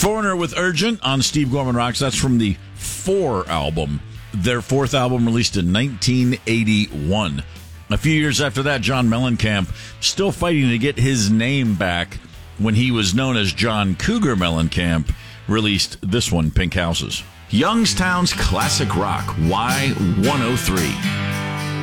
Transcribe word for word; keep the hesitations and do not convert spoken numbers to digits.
Foreigner with Urgent on Steve Gorman Rocks. That's from the Four album, their fourth album released in nineteen eighty-one. A few years after that, John Mellencamp, still fighting to get his name back when he was known as John Cougar Mellencamp, released this one, Pink Houses. Youngstown's classic rock, Y one oh three.